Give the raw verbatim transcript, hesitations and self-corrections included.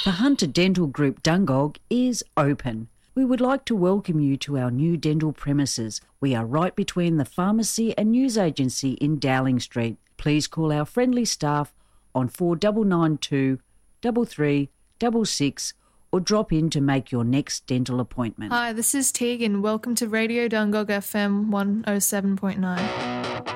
The Hunter Dental Group Dungog is open. We would like to welcome you to our new dental premises. We are right between the pharmacy and news agency in Dowling Street. Please call our friendly staff on four nine nine two, three three six six or drop in to make your next dental appointment. Hi, this is Tegan. Welcome to Radio Dungog F M one oh seven point nine.